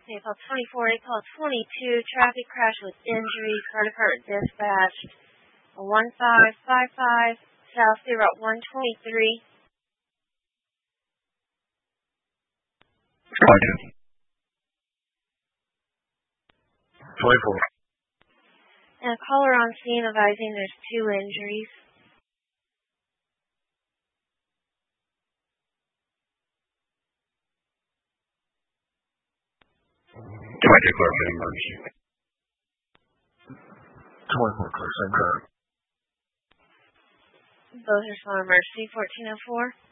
April 24, April 22, traffic crash with injuries, car department dispatched 1555, South State Route 123. Roger. 24. And a caller on scene advising there's 2 injuries. Do I declare an emergency? 24, clear, same car. Both respond emergency 1404.